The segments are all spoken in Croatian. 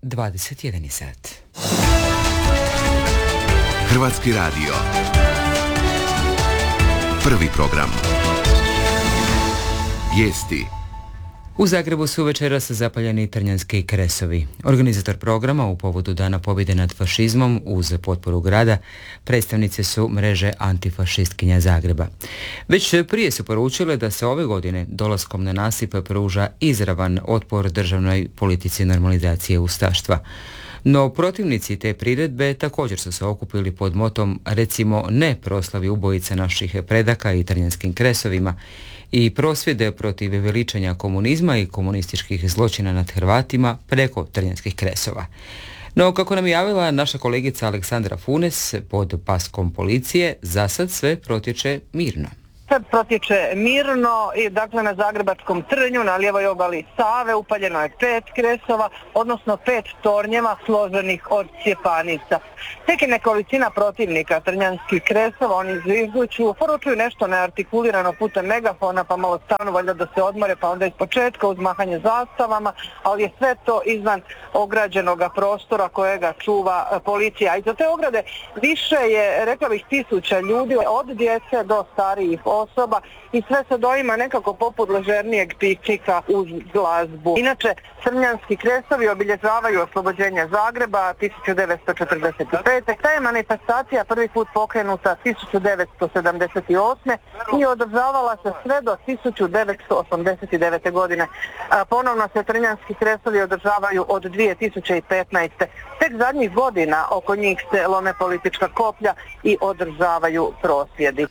21 sat. Hrvatski radio. Prvi program. Vijesti. U Zagrebu su večeras zapaljeni trnjanski kresovi. Organizator programa u povodu Dana pobjede nad fašizmom uz potporu grada predstavnice su mreže antifašistkinja Zagreba. Već prije su poručile da se ove godine dolaskom na nasip pruža izravan otpor državnoj politici normalizacije ustaštva. No protivnici te priredbe također su se okupili pod motom recimo ne proslavi ubojice naših predaka i trnjanskim kresovima i prosvjede protiv veličanja komunizma i komunističkih zločina nad Hrvatima preko trnjanskih kresova. No, kako nam je javila naša kolegica Aleksandra Funes pod paskom policije, za sad sve protječe mirno. Sve protječe mirno i dakle na Zagrebačkom trnju, na lijevoj obali Save upaljeno je 5 kresova, odnosno 5 tornjeva složenih od cjepanica. Tek je nekolicina protivnika trnjanskih kresova, oni izvižduću, poručuju nešto neartikulirano putem megafona, pa malo stanu valjda da se odmore, pa onda iz početka uz mahanje zastavama, ali je sve to izvan ograđenog prostora kojega čuva policija. A iza te ograde više je, rekla bih, 1000 ljudi, od djece do starijih osoba i sve se doima nekako poput ležernijeg piknika uz glazbu. Inače, trnjanski kresovi obilježavaju oslobođenje Zagreba 1945. Ta je manifestacija prvi put pokrenuta 1978. i održavala se sve do 1989. godine. Ponovno se trnjanski kresovi održavaju od 2015. Tek zadnjih godina oko njih se lome politička koplja i održavaju prosvjedi.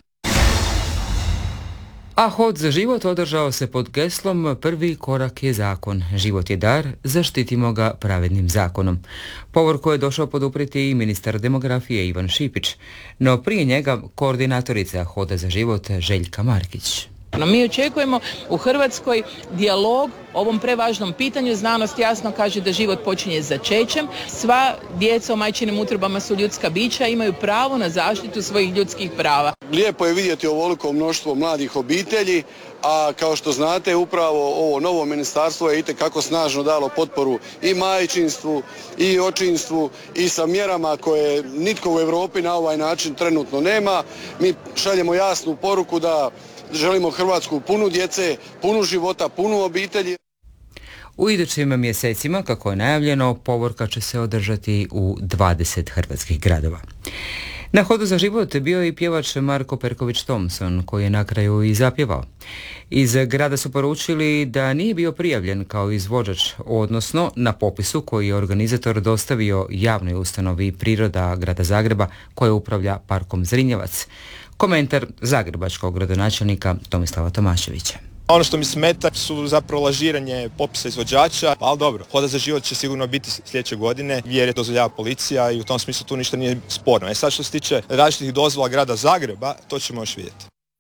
A Hod za život održao se pod geslom Prvi korak je zakon. Život je dar, zaštitimo ga pravednim zakonom. Povorku je došao poduprijeti i ministar demografije Ivan Šipić, no prije njega koordinatorica Hoda za život Željka Markić. No, mi očekujemo u Hrvatskoj dijalog o ovom prevažnom pitanju. Znanost jasno kaže da život počinje začećem. Sva djeca u majčinim utrobama su ljudska bića, imaju pravo na zaštitu svojih ljudskih prava. Lijepo je vidjeti ovoliko mnoštvo mladih obitelji, a kao što znate upravo ovo novo ministarstvo je itekako snažno dalo potporu i majčinstvu i očinstvu i sa mjerama koje nitko u Europi na ovaj način trenutno nema. Mi šaljemo jasnu poruku da želimo Hrvatsku punu djece, punu života, punu obitelji. U idućim mjesecima, kako je najavljeno, povorka će se održati u 20 hrvatskih gradova. Na Hodu za život bio je i pjevač Marko Perković-Thompson, koji je na kraju i zapjevao. Iz grada su poručili da nije bio prijavljen kao izvođač, odnosno na popisu koji je organizator dostavio javnoj ustanovi Priroda grada Zagreba koja upravlja parkom Zrinjevac. Komentar zagrebačkog gradonačelnika Tomislava Tomaševića. Ono što mi smeta su zapravo lažiranje popisa izvođača, ali dobro, Hoda za život će sigurno biti sljedeće godine jer je dozvoljava policija i u tom smislu tu ništa nije sporno. Sad što se tiče različitih dozvola grada Zagreba, to ćemo još vidjeti.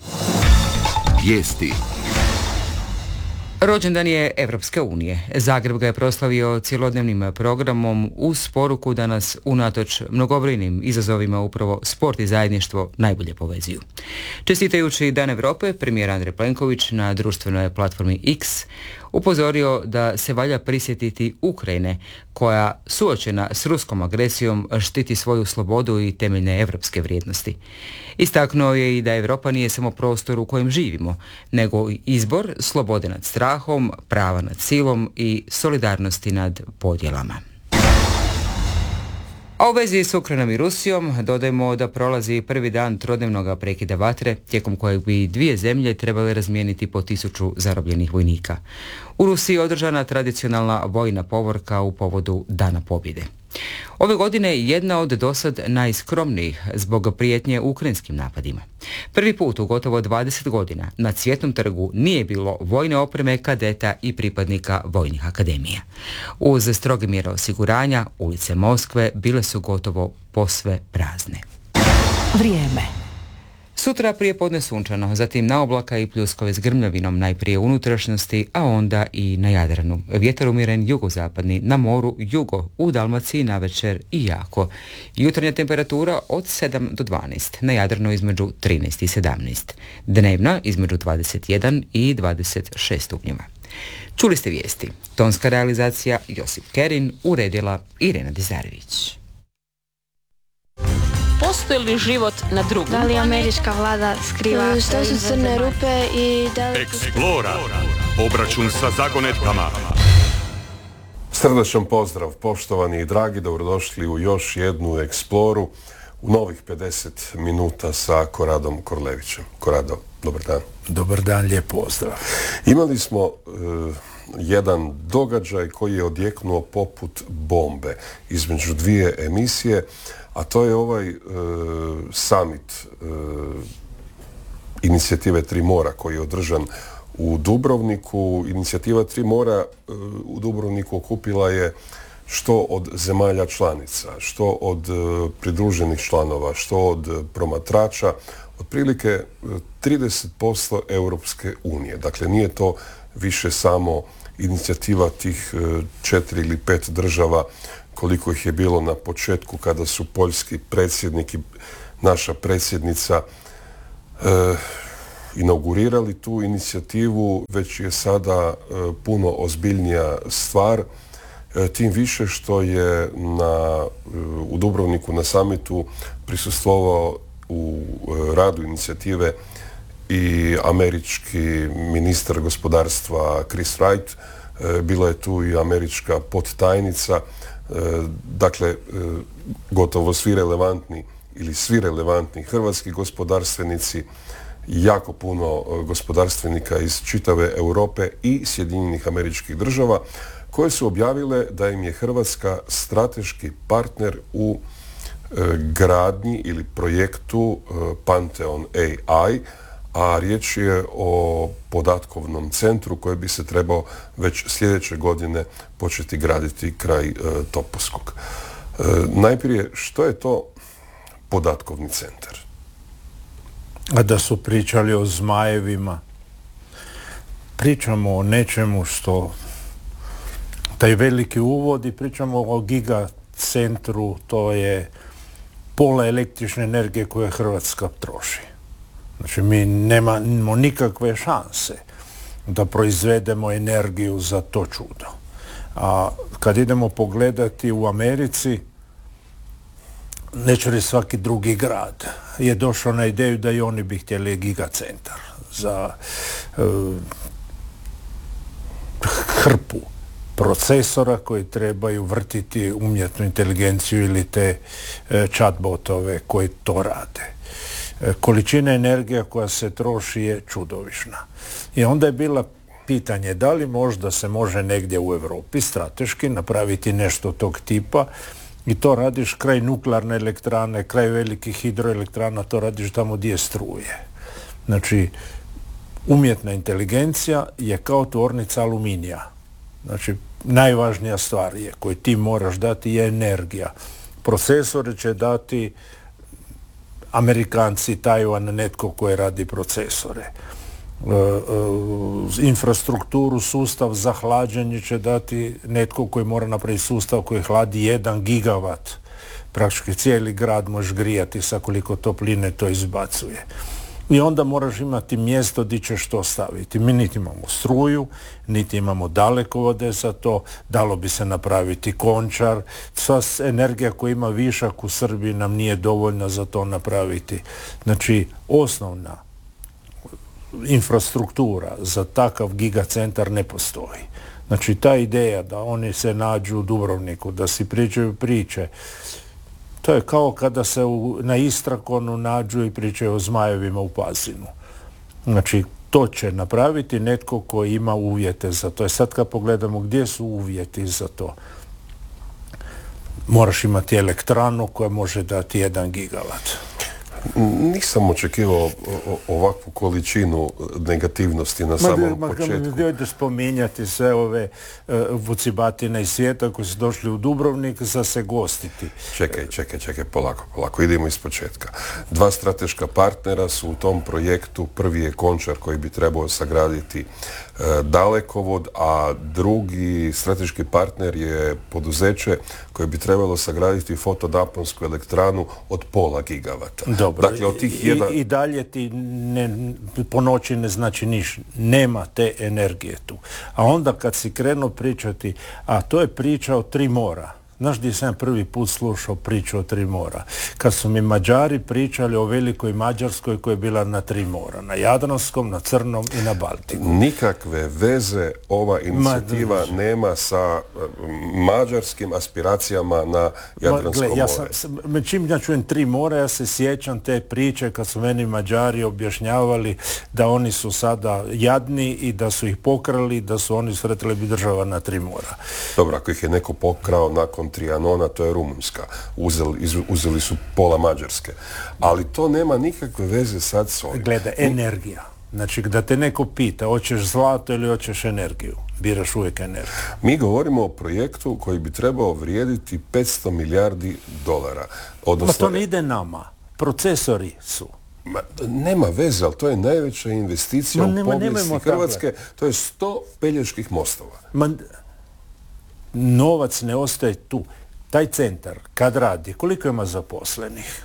Vijesti. Rođendan je Evropske unije. Zagreb ga je proslavio cjelodnevnim programom uz poruku da nas unatoč mnogobrojnim izazovima upravo sport i zajedništvo najbolje povezuju. Čestitajući Dan Europe, premijer Andrej Plenković na društvenoj platformi X upozorio da se valja prisjetiti Ukrajine koja suočena s ruskom agresijom štiti svoju slobodu i temeljne evropske vrijednosti. Istaknuo je i da Europa nije samo prostor u kojem živimo, nego i izbor slobode nad strahom, prava nad silom i solidarnosti nad podjelama. A u vezi s Ukrajinom i Rusijom dodajemo da prolazi prvi dan trodnevnog prekida vatre, tijekom kojeg bi dvije zemlje trebale razmijeniti po 1000 zarobljenih vojnika. U Rusiji je održana tradicionalna vojna povorka u povodu Dana pobjede. Ove godine je jedna od dosad najskromnijih zbog prijetnje ukrajinskim napadima. Prvi put u gotovo 20 godina na Cvjetnom trgu nije bilo vojne opreme, kadeta i pripadnika vojnih akademija. Uz stroge mjere osiguranja, ulice Moskve bile su gotovo posve prazne. Vrijeme. Sutra prijepodne sunčano, zatim na oblaka i pljuskove s grmljavinom najprije u unutrašnjosti, a onda i na Jadranu. Vjetar umjeren jugozapadni, na moru jugo, u Dalmaciji navečer i jako. Jutarnja temperatura od 7 do 12, na Jadranu između 13 i 17. Dnevna između 21 i 26 stupnjeva. Čuli ste vijesti. Tonska realizacija Josip Kerin, uredila Irena Dizarević. Postoji li život na drugom? Da li američka vlada skriva? Što su crne rupe i da li... Eksplora. Obračun sa zagonetkama. Srdačan pozdrav, poštovani i dragi, dobrodošli u još jednu eksploru u novih 50 minuta sa Koradom Korlevićem. Korado, dobar dan. Dobar dan, lijep pozdrav. Imali smo jedan događaj koji je odjeknuo poput bombe između dvije emisije, a to je ovaj summit inicijative Tri mora koji je održan u Dubrovniku. Inicijativa Tri mora u Dubrovniku okupila je što od zemalja članica, što od pridruženih članova, što od promatrača, otprilike 30% Europske unije. Dakle, nije to više samo inicijativa tih 4 ili 5 država koliko ih je bilo na početku kada su poljski predsjednik i naša predsjednica inaugurirali tu inicijativu, već je sada puno ozbiljnija stvar, tim više što je u Dubrovniku na samitu prisustvovao u radu inicijative i američki ministar gospodarstva Chris Wright, bila je tu i američka podtajnica, dakle gotovo svi relevantni hrvatski gospodarstvenici, jako puno gospodarstvenika iz čitave Europe i Sjedinjenih Američkih Država, koje su objavile da im je Hrvatska strateški partner u gradnji ili projektu Pantheon AI, a riječ je o podatkovnom centru koji bi se trebao već sljedeće godine početi graditi kraj Topovskog. Najprije, što je to podatkovni centar? A da su pričali o zmajevima, pričamo o nečemu što taj veliki uvod i pričamo o gigacentru, to je pola električne energije koje Hrvatska troši. Znači mi nemamo nikakve šanse da proizvedemo energiju za to čudo. A kad idemo pogledati u Americi, neće li svaki drugi grad je došao na ideju da i oni bi htjeli gigacentar za hrpu procesora koji trebaju vrtiti umjetnu inteligenciju ili te chatbotove koji to rade. Količina energije koja se troši je čudovišna. I onda je bila pitanje da li možda se može negdje u Europi strateški napraviti nešto tog tipa i to radiš kraj nuklearne elektrane, kraj velikih hidroelektrana, to radiš tamo gdje je struje. Znači, umjetna inteligencija je kao tvornica aluminija. Znači, najvažnija stvar je koju ti moraš dati je energija. Procesore će dati Amerikanci, Tajvan, netko koji radi procesore. Infrastrukturu, sustav za hlađenje će dati netko koji mora napraviti sustav koji hladi 1 gigavat. Praktički cijeli grad možeš grijati sa koliko topline to izbacuje. I onda moraš imati mjesto gdje ćeš to staviti. Mi niti imamo struju, niti imamo dalekovode za to, dalo bi se napraviti Končar. Sva energija koja ima višak u Srbiji nam nije dovoljna za to napraviti. Znači, osnovna infrastruktura za takav gigacentar ne postoji. Znači, ta ideja da oni se nađu u Dubrovniku, da si pričaju priče, to je kao kada se na Istrakonu nađu i pričaju o zmajevima u Pazinu. Znači, to će napraviti netko koji ima uvjete za to. I sad kad pogledamo gdje su uvjeti za to, moraš imati elektranu koja može dati 1 gigavat. Nisam očekivao ovakvu količinu negativnosti na samom početku. Dojde spominjati sve ove vucibatine iz svijeta koji su došli u Dubrovnik za se gostiti. Čekaj, polako, idemo iz početka. 2 strateška partnera su u tom projektu. Prvi je Končar koji bi trebao sagraditi dalekovod, a drugi strateški partner je poduzeće koje bi trebalo sagraditi fotonaponsku elektranu od 0,5 gigavata. Dobro, dakle, od tih i dalje ti po noći ne znači niš, nema te energije tu. A onda kad si krenuo pričati, a to je priča o 3 mora. Znaš gdje sam prvi put slušao priču o 3 mora? Kad su mi Mađari pričali o velikoj Mađarskoj koja je bila na 3 mora. Na Jadranskom, na Crnom i na Baltiku. Nikakve veze ova inicijativa nema sa mađarskim aspiracijama na Jadransko more. Čim ja čujem 3 mora, ja se sjećam te priče kad su meni Mađari objašnjavali da oni su sada jadni i da su ih pokrali, da su oni sretili bi država na 3 mora. Dobro, ako ih je neko pokrao nakon Trianona, to je Rumunjska. Uzeli su pola Mađarske. Ali to nema nikakve veze sad s ovim. Gleda, energija. Znači, da te neko pita, hoćeš zlato ili hoćeš energiju, biraš uvijek energiju. Mi govorimo o projektu koji bi trebao vrijediti $500 milijardi. Ma to ne ide nama. Procesori su. Nema veze, ali to je najveća investicija u povijesti Hrvatske. To je 100 Peljeških mostova. Novac ne ostaje tu. Taj centar, kad radi, koliko ima zaposlenih?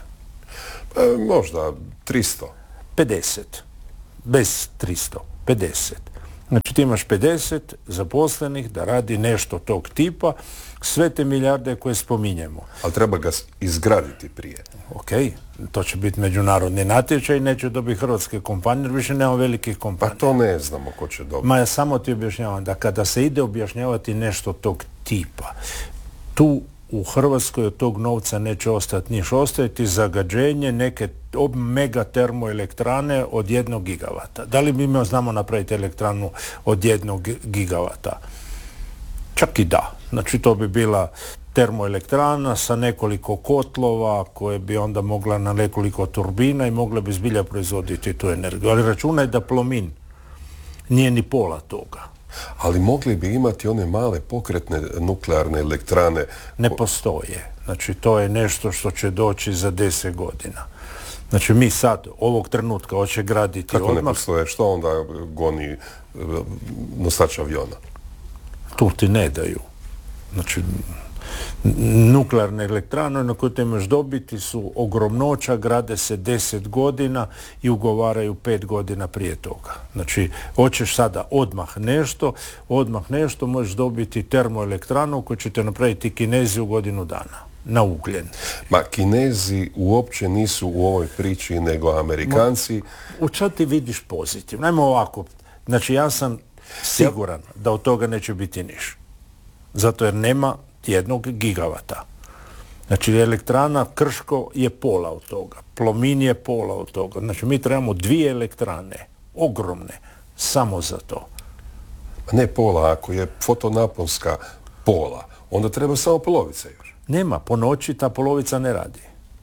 Možda 300. 50. Bez 300. 50. Znači ti imaš 50 zaposlenih da radi nešto tog tipa, sve te milijarde koje spominjemo. Ali treba ga izgraditi prije. Ok, to će biti međunarodni natječaj, neće dobiti hrvatske kompanije, jer više nema velikih kompanija. Pa to ne znamo ko će dobiti. Ma ja samo ti objašnjavam da kada se ide objašnjavati nešto tog tipa, tu u Hrvatskoj od tog novca neće ostati niš. Ostajeti zagađenje neke mega termoelektrane od 1 gigavata. Da li mi znamo napraviti elektranu od 1 gigavata? Čak i da. Znači to bi bila termoelektrana sa nekoliko kotlova koje bi onda mogla na nekoliko turbina i mogla bi zbilja proizvoditi tu energiju. Ali računaj da Plomin nije ni pola toga. Ali mogli bi imati one male pokretne nuklearne elektrane. Ne postoje. Znači to je nešto što će doći za 10 godina. Znači mi sad, ovog trenutka, hoće graditi kako odmah. Ne postoje? Što onda goni nosač aviona? Tu ti ne daju. Znači, nuklearne elektrane na koje te imaš dobiti su ogromnoća, grade se 10 godina i ugovaraju 5 godina prije toga. Znači, hoćeš sada odmah nešto, možeš dobiti termoelektranu koju ćete napraviti Kinezi u godinu dana. Na ugljen. Ma Kinezi uopće nisu u ovoj priči nego Amerikanci. U čemu ti vidiš pozitivno? Ajmo ovako. Znači, ja sam siguran da od toga neće biti niš. Zato jer nema 1 gigavata. Znači, elektrana Krško je pola od toga. Plomin je pola od toga. Znači, mi trebamo 2 elektrane, ogromne, samo za to. Ne pola, ako je fotonaponska pola, onda treba samo polovica još. Nema, po noći ta polovica ne radi.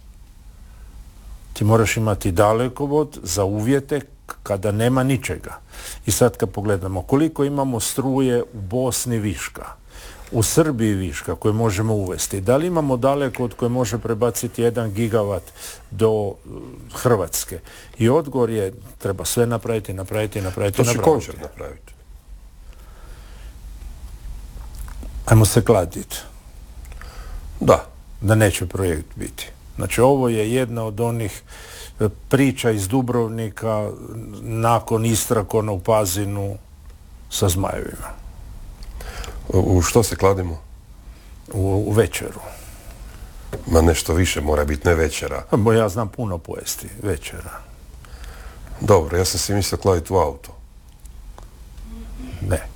Ti moraš imati dalekovod za uvjete kada nema ničega. I sad kad pogledamo koliko imamo struje u Bosni viška, u Srbiji viška koje možemo uvesti. Da li imamo dalekovod koji može prebaciti 1 gigavat do Hrvatske? I odgovor je, treba sve napraviti. To će Končar napraviti. Ajmo se kladiti. Da neće projekt biti. Znači, ovo je jedna od onih priča iz Dubrovnika nakon Istrakona u Pazinu sa zmajevima. U što se kladimo? U večeru. Ma nešto više mora biti, ne večera. Ja znam puno pojesti večera. Dobro, ja sam si mislio kladiti u auto. Ne.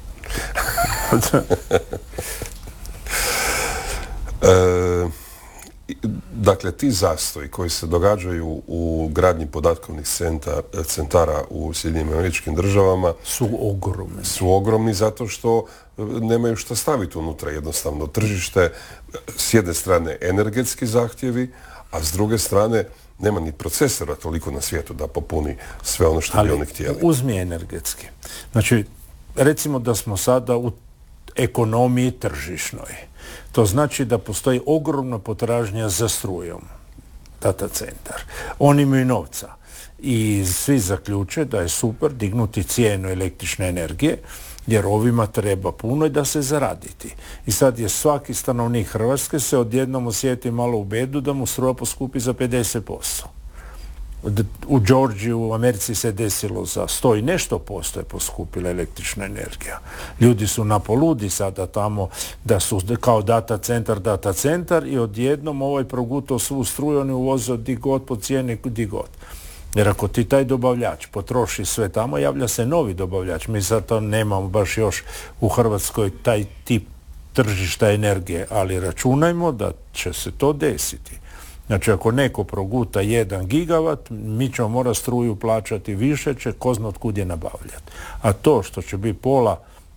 Dakle, ti zastoji koji se događaju u gradnji podatkovnih centara u Sjedinjenim Američkim Državama su ogromni zato što nemaju šta staviti unutra. Jednostavno tržište, s jedne strane energetski zahtjevi, a s druge strane nema ni procesora toliko na svijetu da popuni sve ono što bi oni htjeli. Uzmi energetski. Znači, recimo da smo sada u ekonomiji tržišnoj. To znači da postoji ogromna potražnja za strujom. Data centar. Oni imaju novca. I svi zaključe da je super dignuti cijenu električne energije, jer ovima treba puno i da se zaraditi. I sad je svaki stanovnik Hrvatske se odjednom osjeti malo u bedu da mu struja poskupi za 50%. U Georgiji, u Americi se desilo za 100 i nešto posto je poskupila električna energija. Ljudi su napoludi sada tamo da su kao data centar i odjednom progutao svu struju, oni uvoze di god po cijeni di god. Jer ako ti taj dobavljač potroši sve tamo, javlja se novi dobavljač. Mi sad to nemamo baš još u Hrvatskoj taj tip tržišta energije, ali računajmo da će se to desiti. Znači, ako neko proguta 1 gigavat, mi ćemo morati struju plaćati više, će ko zna otkud je nabavljati. A to što će biti pola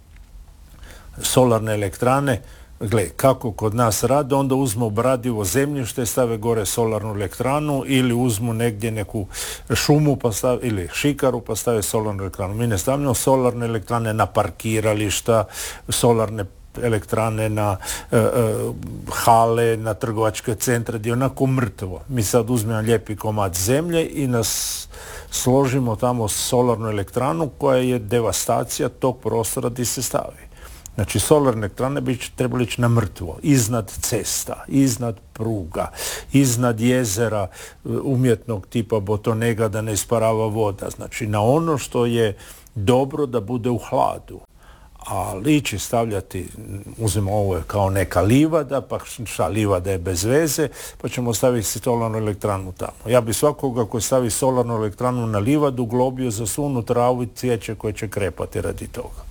solarne elektrane, gle, kako kod nas rade, onda uzmu obradivo zemljište, stave gore solarnu elektranu ili uzmu negdje neku šumu ili šikaru pa stave solarnu elektranu. Mi ne stavljamo solarne elektrane na parkirališta, solarne elektrane na hale, na trgovačke centre, gdje je onako mrtvo. Mi sad uzmemo lijepi komad zemlje i nas složimo tamo solarnu elektranu koja je devastacija tog prostora gdje se stavi. Znači, solarne elektrane bi trebali ići na mrtvo, iznad cesta, iznad pruga, iznad jezera umjetnog tipa botonega da ne isparava voda. Znači, na ono što je dobro da bude u hladu. Ali ići stavljati, uzmemo ovo kao neka livada, pa šta, livada je bez veze, pa ćemo staviti solarnu elektranu tamo. Ja bi svakoga koji stavi solarnu elektranu na livadu globio za sunu travu i cvijeće koje će krepati radi toga.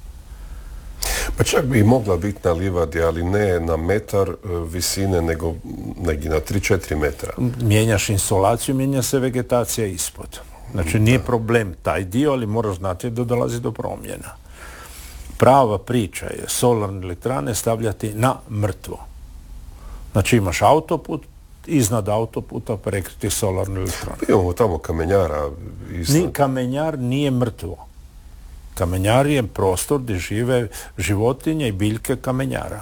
Pa čak bi mogla biti na livadi, ali ne na metar visine, nego negdje na 3-4 metra. Mijenjaš insolaciju, mijenja se vegetacija ispod. Znači, nije problem taj dio, ali moraš znati da dolazi do promjena. Prava priča je solarne elektrane stavljati na mrtvo. Znači, imaš autoput, iznad autoputa prekriti solarnu elektranu. Imamo tamo kamenjara. Kamenjar nije mrtvo. Kamenjar je prostor gdje žive životinje i biljke kamenjara.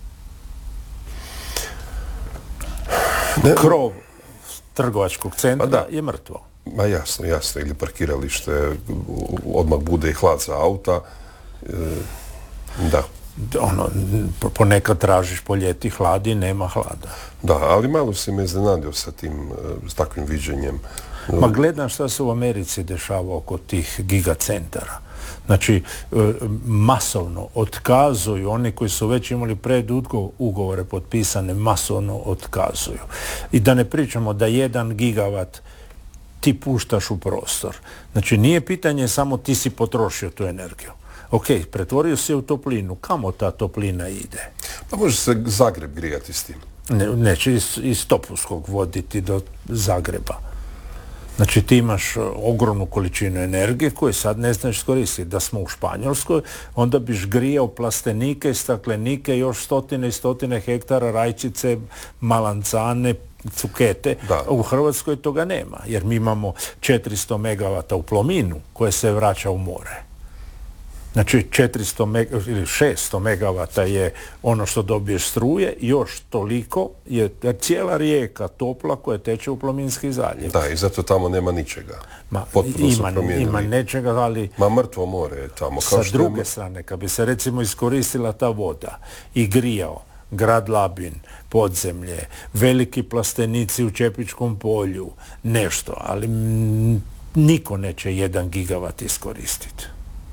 Krov trgovačkog centra je mrtvo. Ma jasno. Ili parkiralište, odmah bude i hlad za auta. Da. Ponekad tražiš po ljeti hladi, nema hlada. Da, ali malo si me iznenadio s takvim viđenjem. Ma gledam šta se u Americi dešava oko tih gigacentara. Znači, masovno otkazuju, oni koji su već imali ugovore potpisane, masovno otkazuju. I da ne pričamo da 1 gigavat ti puštaš u prostor. Znači, nije pitanje samo ti si potrošio tu energiju. Ok, pretvorio se u toplinu. Kamo ta toplina ide? Pa može se Zagreb grijati s tim. Neće iz Topuskog voditi do Zagreba. Znači, ti imaš ogromnu količinu energije koju sad ne znaš iskoristiti. Da smo u Španjolskoj, onda biš grijao plastenike i staklenike, još 100 i 100 hektara rajčice, malancane, cukete. Da. U Hrvatskoj toga nema, jer mi imamo 400 megavata u Plominu koje se vraća u more. Znači, 600 megavata je ono što dobiješ struje, još toliko je cijela rijeka topla koja teče u Plominski zaljev. Da, i zato tamo nema ničega. Ima nečega, ali... mrtvo more je tamo. Sa druge strane, kad bi se recimo iskoristila ta voda i grijao grad Labin, podzemlje, veliki plastenici u Čepičkom polju, nešto, ali niko neće 1 gigavat iskoristiti.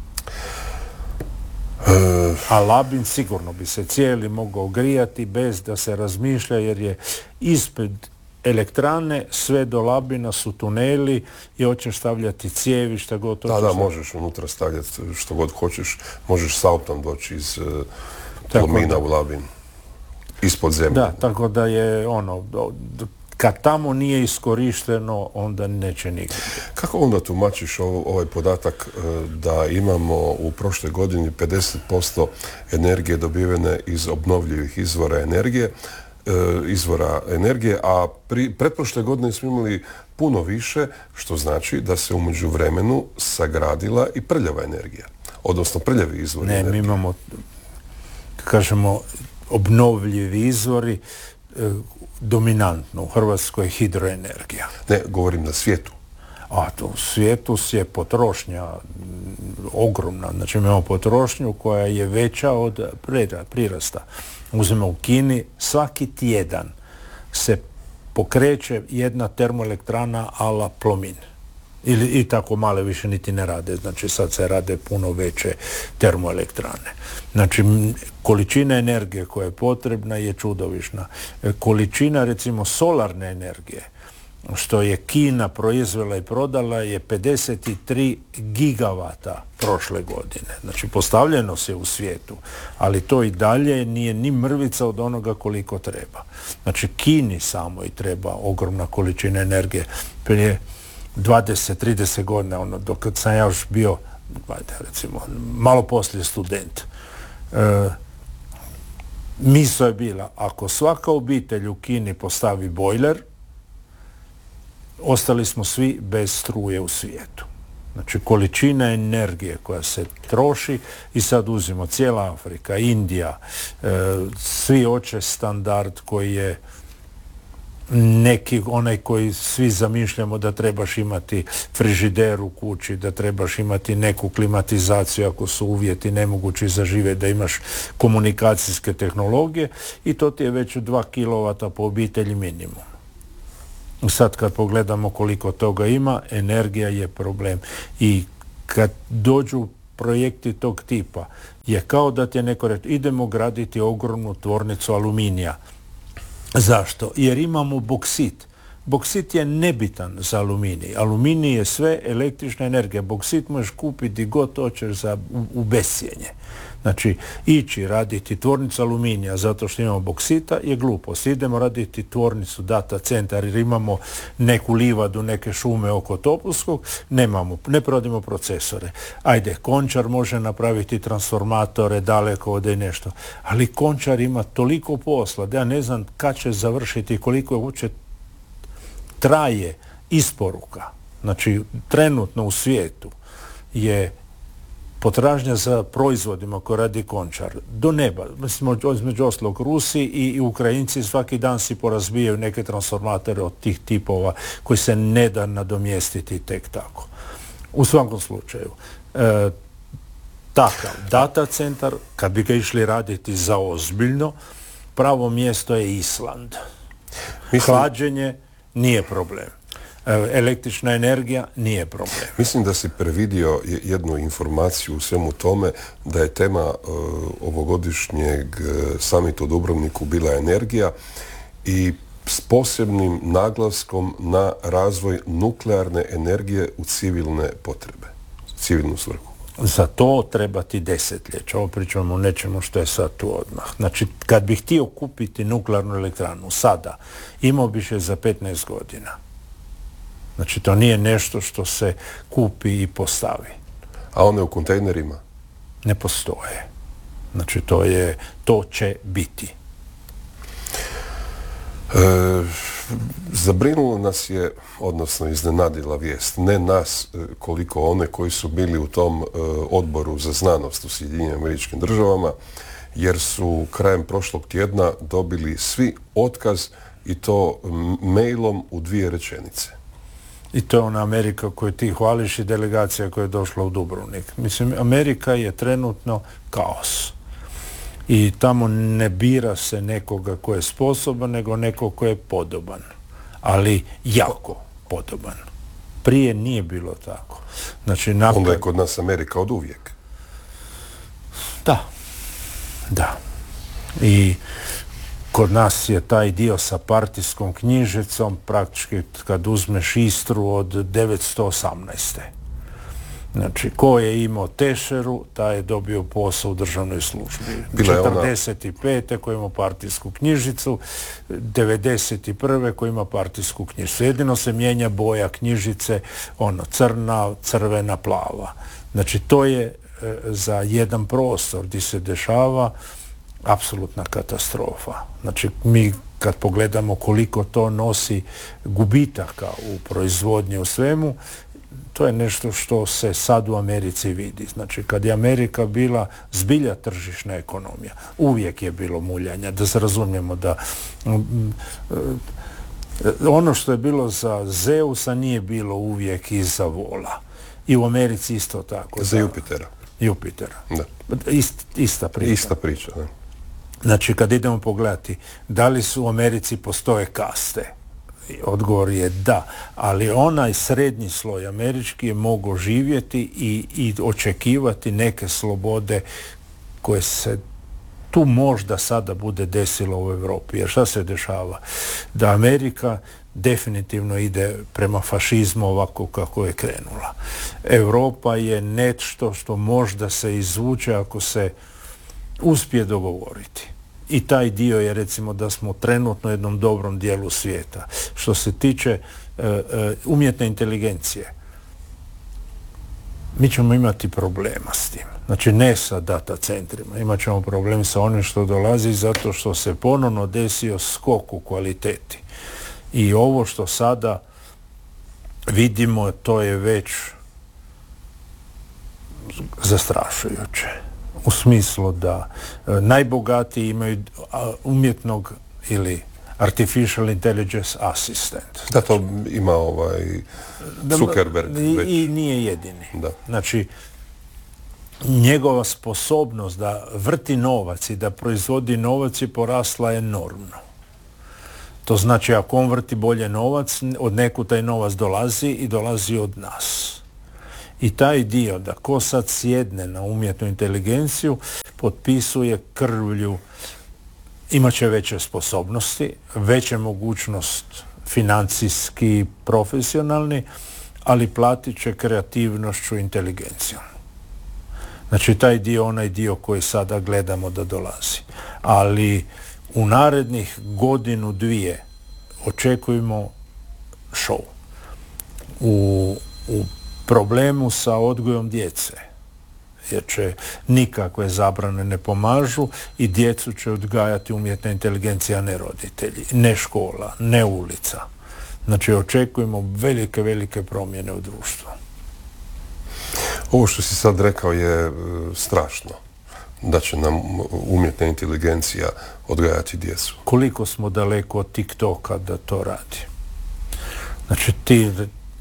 A Labin sigurno bi se cijeli mogao grijati bez da se razmišlja, jer je ispred elektrane sve do Labina su tuneli i hoćeš stavljati cijevi, šta god hoćeš. Da, možeš unutra stavljati što god hoćeš. Možeš s autom doći iz Plomina u Labin. Ispod zemlje. Da, tako da je kad tamo nije iskorišteno, onda neće nigdje. Kako onda tumačiš ovaj podatak da imamo u prošloj godini 50% energije dobivene iz obnovljivih izvora energije, a pretprošle godine smo imali puno više, što znači da se u međuvremenu sagradila i prljava energija, odnosno prljavi izvori energije. Ne, mi imamo, kažemo, obnovljivi izvori, dominantno u Hrvatskoj hidroenergija. Ne, govorim na svijetu. A to u svijetu je potrošnja ogromna. Znači, imamo potrošnju koja je veća od prirasta. Uzmemo u Kini, svaki tjedan se pokreće jedna termoelektrana a la Plomin. I tako male više niti ne rade, znači sad se rade puno veće termoelektrane. Znači količina energije koja je potrebna je čudovišna. Količina recimo solarne energije što je Kina proizvela i prodala je 53 gigavata prošle godine. Znači postavljeno se u svijetu, ali to i dalje nije ni mrvica od onoga koliko treba. Znači Kini samo i treba ogromna količina energije. Prije 20-30 godina, dok sam ja još bio, recimo, malo poslije student, misao je bila, ako svaka obitelj u Kini postavi bojler, ostali smo svi bez struje u svijetu. Znači količina energije koja se troši i sad uzimo cijela Afrika, Indija, svi hoće standard koji je neki, onaj koji svi zamišljamo da trebaš imati frižider u kući, da trebaš imati neku klimatizaciju ako su uvjeti nemogući za žive, da imaš komunikacijske tehnologije i to ti je već 2 kW po obitelji minimum. Sad kad pogledamo koliko toga ima, energija je problem. I kad dođu projekti tog tipa, je kao da ti je neko reći, idemo graditi ogromnu tvornicu aluminija. Zašto? Jer imamo boksit. Boksit je nebitan za aluminij. Aluminij je sve električna energija. Boksit možeš kupiti god hoćeš u bescijenje. Znači, ići raditi tvornicu aluminija zato što imamo boksita je glupost. Idemo raditi tvornicu data centar jer imamo neku livadu, neke šume oko Topolskog, ne provodimo procesore. Ajde, Končar može napraviti transformatore, dalekovode i nešto. Ali Končar ima toliko posla da ja ne znam kad će završiti i koliko uopće traje isporuka. Znači, trenutno u svijetu je potražnja za proizvodima koje radi Končar do neba. Mislim, između ostalog Rusi i Ukrajinci svaki dan si porazbijaju neke transformatore od tih tipova koji se ne da nadomjestiti tek tako. U svakom slučaju, takav data centar, kad bi ga išli raditi za ozbiljno, pravo mjesto je Island. Hlađenje nije problem. Električna energija nije problem. Mislim da si previdio jednu informaciju u svemu tome, da je tema ovogodišnjeg samita u Dubrovniku bila energija i s posebnim naglaskom na razvoj nuklearne energije u civilne potrebe, civilnu svrhu. Za to treba ti desetljeća. Ovo pričamo o nečemu što je sad tu odmah. Znači, kad bih htio kupiti nuklearnu elektranu sada, imao biš je za 15 godina. Znači, to nije nešto što se kupi i postavi. A one u kontejnerima? Ne postoje. Znači, to će biti. Zabrinulo nas je, odnosno iznenadila vijest, ne nas koliko one koji su bili u tom odboru za znanost u Sjedinjenim Američkim Državama, jer su krajem prošlog tjedna dobili svi otkaz i to mailom u 2 rečenice. I to je ona Amerika koju ti hvališ i delegacija koja je došla u Dubrovnik. Mislim, Amerika je trenutno kaos. I tamo ne bira se nekoga ko je sposoban, nego nekog ko je podoban. Ali jako podoban. Prije nije bilo tako. Znači, onda je kod nas Amerika od uvijek. Da. I kod nas je taj dio sa partijskom knjižicom praktički kad uzmeš Istru od 918. Znači, ko je imao tešeru, taj je dobio posao u državnoj službi. 45. ko je imao partijsku knjižicu, 91. ko ima partijsku knjižicu. Jedino se mijenja boja knjižice, crna, crvena, plava. Znači, to je za jedan prostor gdje se dešava apsolutna katastrofa. Znači, mi kad pogledamo koliko to nosi gubitaka u proizvodnji u svemu, to je nešto što se sad u Americi vidi. Znači, kad je Amerika bila zbilja tržišna ekonomija, uvijek je bilo muljanja, da se razumijemo da ono što je bilo za Zeusa nije bilo uvijek i za vola. I u Americi isto tako. Za Jupitera. Da. Ista priča. Ista priča, da. Znači, kad idemo pogledati da li su u Americi postoje kaste odgovor je da, ali onaj srednji sloj američki je mogao živjeti i očekivati neke slobode koje se tu možda sada bude desilo u Europi. Jer šta se dešava? Da Amerika definitivno ide prema fašizmu ovako kako je krenula. Europa je nešto što možda se izvuče ako se uspije dogovoriti. I taj dio je recimo da smo trenutno u jednom dobrom dijelu svijeta. Što se tiče umjetne inteligencije, mi ćemo imati problema s tim. Znači ne sa data centrima, imat ćemo problem sa onim što dolazi zato što se ponovno desio skok u kvaliteti. I ovo što sada vidimo, to je već zastrašujuće. U smislu da najbogatiji imaju umjetnog ili artificial intelligence assistant. Da, to ima Zuckerberg već. I nije jedini. Da. Znači, njegova sposobnost da vrti novac i da proizvodi novac je porasla enormno. To znači, ako on vrti bolje novac, od nekud taj novac dolazi i dolazi od nas. I taj dio da ko sad sjedne na umjetnu inteligenciju, potpisuje krvlju, imat će veće sposobnosti, veće mogućnost financijski, profesionalni, ali platit će kreativnošću i inteligencijom. Znači taj dio, onaj dio koji sada gledamo da dolazi. Ali u narednih godinu, dvije očekujemo show. U problemu sa odgojom djece, jer će nikakve zabrane ne pomažu i djecu će odgajati umjetna inteligencija, a ne roditelji, ne škola, ne ulica. Znači očekujemo velike promjene u društvu. Ovo što si sad rekao je strašno, da će nam umjetna inteligencija odgajati djecu. Koliko smo daleko od TikToka da to radi? Znači ti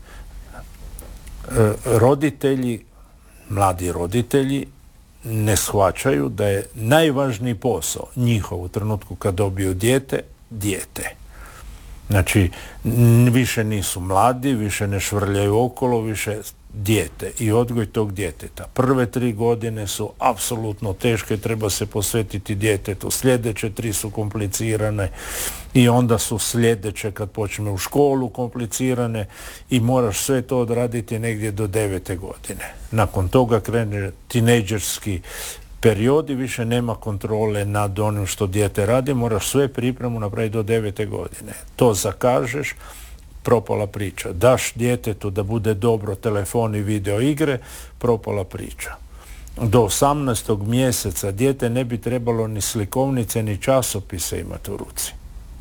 roditelji, mladi roditelji ne shvaćaju da je najvažniji posao njihov u trenutku kad dobiju dijete. Znači, više nisu mladi, više ne švrljaju okolo, više dijete i odgoj tog djeteta. Prve 3 godine su apsolutno teške, treba se posvetiti djetetu. Sljedeće 3 su komplicirane i onda su sljedeće kad počne u školu komplicirane i moraš sve to odraditi negdje do 9. godine. Nakon toga krene tinejdžerski period i više nema kontrole nad onim što dijete radi, moraš sve pripremu napraviti do 9. godine. To zakažeš, propala priča. Daš djetetu da bude dobro telefon i video igre, propala priča. Do 18. mjeseca dijete ne bi trebalo ni slikovnice ni časopise imati u ruci.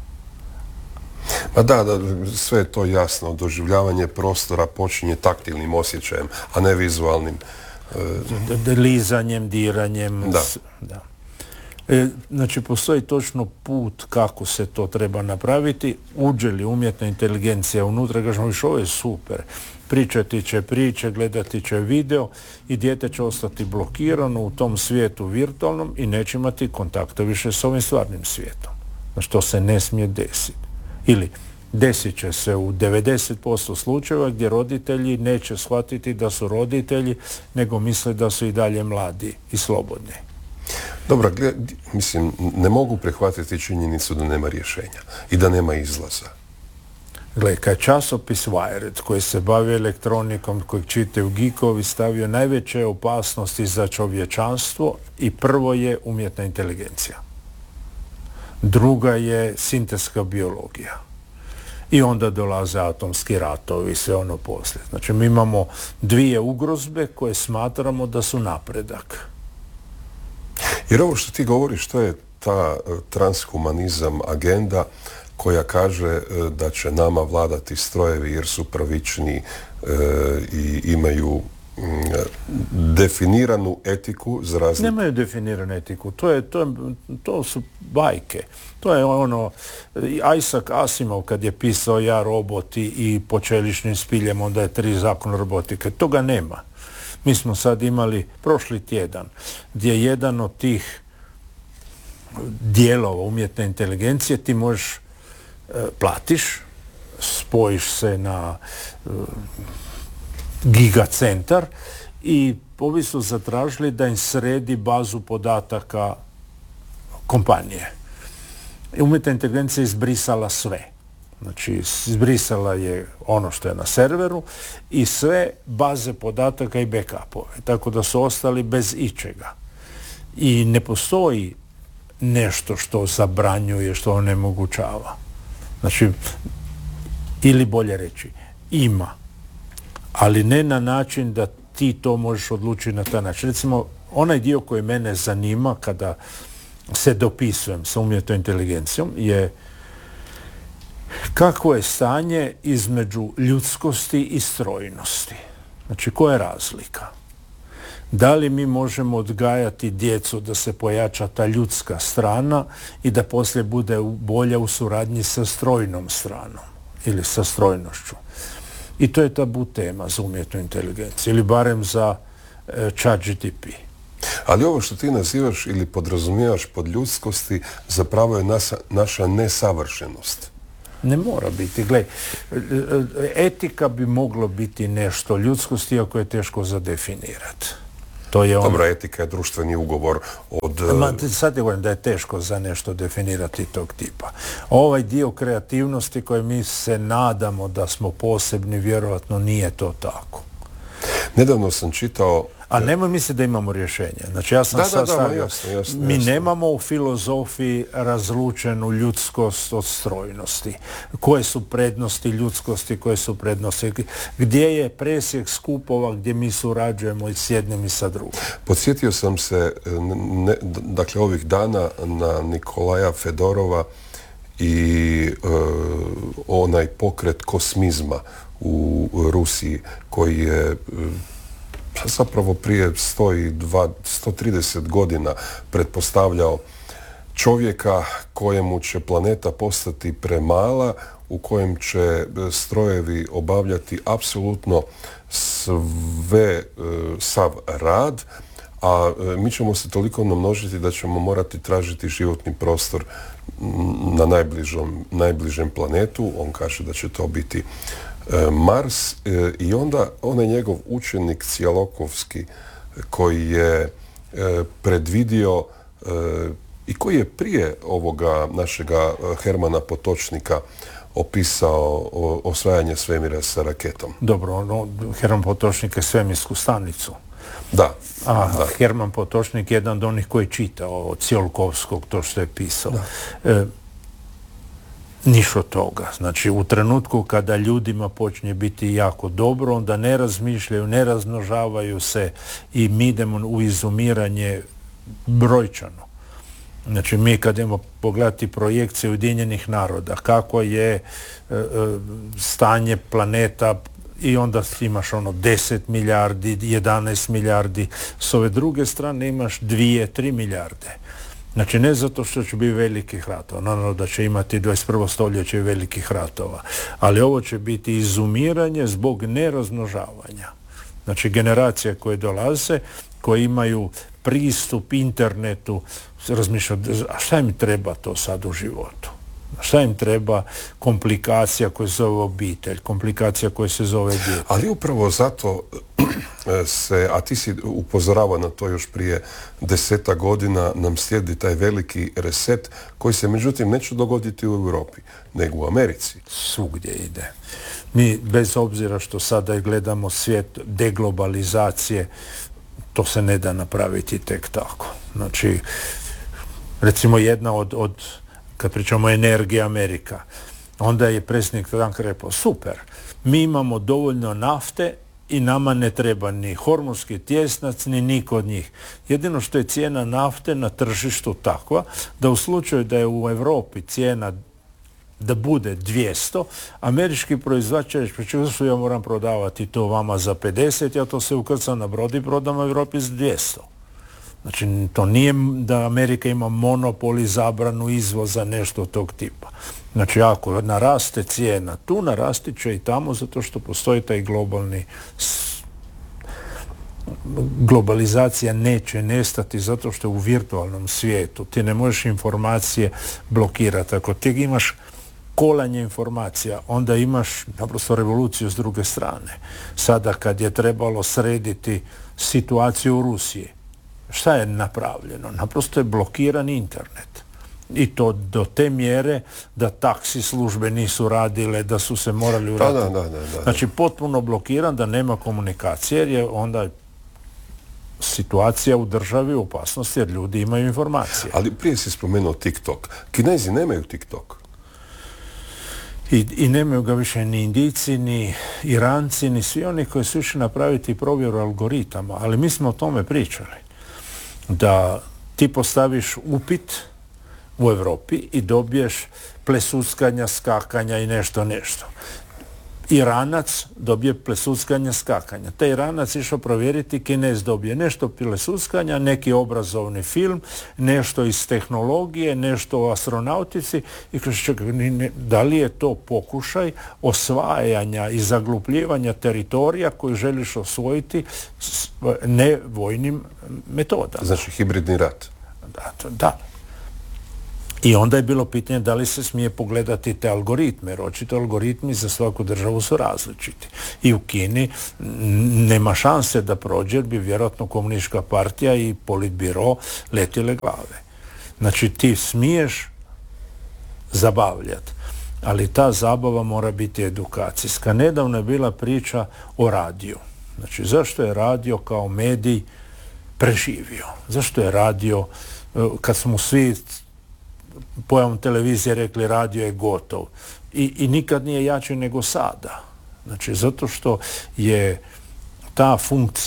Pa da, sve je to jasno. Doživljavanje prostora počinje taktilnim osjećajem, a ne vizualnim. Lizanjem, diranjem. Da. Znači, postoji točno put kako se to treba napraviti. Uđe li umjetna inteligencija unutra, kažemo, viš, ovo je super. Pričati će priče, gledati će video i dijete će ostati blokirano u tom svijetu virtualnom i neće imati kontakta više s ovim stvarnim svijetom. Znači, to se ne smije desiti. Ili desit će se u 90% slučajeva gdje roditelji neće shvatiti da su roditelji, nego misle da su i dalje mladi i slobodni. Dobro, mislim, ne mogu prihvatiti činjenicu da nema rješenja i da nema izlaza. Gle, kad časopis Wired, koji se bavi elektronikom, kojeg čitaju geekovi, stavio najveće opasnosti za čovječanstvo i prvo je umjetna inteligencija. Druga je sintetska biologija. I onda dolaze atomski ratovi i sve ono poslije. Znači, mi imamo 2 ugrozbe koje smatramo da su napredak. Jer ovo što ti govoriš, to je ta transhumanizam agenda koja kaže da će nama vladati strojevi jer su pravični i imaju definiranu etiku za razliku. Nemaju definiranu etiku, to su bajke. To je ono, Isaac Asimov kad je pisao Ja, robot i po čeličnim spiljem, onda je 3 zakona robotike. Toga nema. Mi smo sad imali prošli tjedan gdje jedan od tih dijelova umjetne inteligencije ti možeš platiš spojiš se na gigacentar i ovi su zatražili da im sredi bazu podataka kompanije. Umjetna inteligencija je izbrisala sve. Znači, izbrisala je ono što je na serveru i sve baze podataka i backupove. Tako da su ostali bez ičega. I ne postoji nešto što zabranjuje, što onemogućava. Znači, ili bolje reći, ima. Ali ne na način da ti to možeš odlučiti na taj način. Recimo, onaj dio koji mene zanima kada se dopisujem sa umjetnom inteligencijom je kako je stanje između ljudskosti i strojnosti. Znači, koja je razlika? Da li mi možemo odgajati djecu da se pojača ta ljudska strana i da poslije bude bolja u suradnji sa strojnom stranom ili sa strojnošću? I to je tabu tema za umjetnu inteligenciju ili barem za ChatGPT. Ali ovo što ti nazivaš ili podrazumijevaš pod ljudskosti zapravo je naša nesavršenost. Ne mora biti. Gle, etika bi moglo biti nešto ljudskosti, iako je teško zadefinirati. To je Dobro, etika je društveni ugovor od... Sad je govorim da je teško za nešto definirati tog tipa. Ovaj dio kreativnosti koje mi se nadamo da smo posebni, vjerojatno nije to tako. Nedavno sam čitao... A nemoj misliti da imamo rješenje. Znači ja sam sastavio. Mi nemamo u filozofiji razlučenu ljudskost od strojnosti. Koje su prednosti ljudskosti, koje su prednosti. Gdje je presjek skupova gdje mi surađujemo i s jednim i sa drugim. Podsjetio sam se, dakle, ovih dana na Nikolaja Fedorova i onaj pokret kosmizma u Rusiji koji je zapravo prije 130 godina pretpostavljao čovjeka kojemu će planeta postati premala, u kojem će strojevi obavljati apsolutno sav rad, a mi ćemo se toliko namnožiti da ćemo morati tražiti životni prostor na najbližem planetu. On kaže da će to biti Mars, i onda onaj njegov učenik Cijalokovski koji je predvidio i koji je prije ovoga našega Hermana Potočnika opisao osvajanje svemira sa raketom. Dobro, Herman Potočnik je svemirsku stanicu. Da. A Herman Potočnik je jedan od onih koji čitao od Cijolkovskog to što je pisao. Niš od toga. Znači, u trenutku kada ljudima počne biti jako dobro, onda ne razmišljaju, ne razmnožavaju se i mi idemo u izumiranje brojčano. Znači, mi kad idemo pogledati projekcije Ujedinjenih naroda, kako je stanje planeta, i onda imaš 10 milijardi, 11 milijardi, s ove druge strane imaš 2-3 milijarde. Znači, ne zato što će biti velikih ratova, naravno da će imati 21. stoljeće velikih ratova, ali ovo će biti izumiranje zbog nerazmnožavanja. Znači, generacije koje dolaze, koje imaju pristup internetu, razmišljaju, a šta im treba to sad u životu? Šta im treba komplikacija koja se zove obitelj, komplikacija koja se zove dijete? Ali upravo zato a ti si upozoravao na to još prije 10 godina, nam slijedi taj veliki reset koji se međutim neće dogoditi u Europi, nego u Americi. Svugdje ide. Mi, bez obzira što sada gledamo svijet deglobalizacije, to se ne da napraviti tek tako. Znači, recimo jedna od kad pričamo o energiji Amerika, onda je predsjednik Trump rekao, super, mi imamo dovoljno nafte i nama ne treba ni hormonski tjesnac, ni niko od njih. Jedino što je cijena nafte na tržištu takva, da u slučaju da je u Europi cijena da bude 200, američki proizvođač će reći, ja moram prodavati to vama za 50, ja to se ukrcam na brod i prodam u Europi za 200. Znači, to nije da Amerika ima monopol i zabranu izvoza, nešto tog tipa. Znači, ako naraste cijena tu, narasti će i tamo, zato što postoji taj globalizacija neće nestati zato što je u virtualnom svijetu. Ti ne možeš informacije blokirati. Ako ti imaš kolanje informacija, onda imaš naprosto revoluciju s druge strane. Sada kad je trebalo srediti situaciju u Rusiji, šta je napravljeno? Naprosto je blokiran internet. I to do te mjere da taksi službe nisu radile, da su se morali uraditi. Da. Znači, potpuno blokiran, da nema komunikacije, jer je onda situacija u državi u opasnosti, jer ljudi imaju informacije. Ali prije si spomenuo TikTok. Kinezi nemaju TikTok. I nemaju ga više ni Indijci, ni Iranci, ni svi oni koji su išli napraviti provjeru algoritama. Ali mi smo o tome pričali. Da ti postaviš upit u Europi i dobiješ plesuckanja, skakanja i nešto. Iranac dobije plesuckanja, skakanja. Taj Iranac išao provjeriti, Kinez dobije nešto plesuckanja, neki obrazovni film, nešto iz tehnologije, nešto o astronautici i kaže, čekaj, da li je to pokušaj osvajanja i zaglupljivanja teritorija koji želiš osvojiti nevojnim metodama? Znači hibridni rat. Da. I onda je bilo pitanje da li se smije pogledati te algoritme, jer očito algoritmi za svaku državu su različiti. I u Kini nema šanse da prođe, jer bi vjerojatno komunistička partija i politbiro letile glave. Znači ti smiješ zabavljati, ali ta zabava mora biti edukacijska. Nedavno je bila priča o radiju. Znači zašto je radio kao medij preživio? Zašto je radio, kad smo svi pojavom televizije rekli radio je gotov i nikad nije jači nego sada. Znači zato što je ta funkcija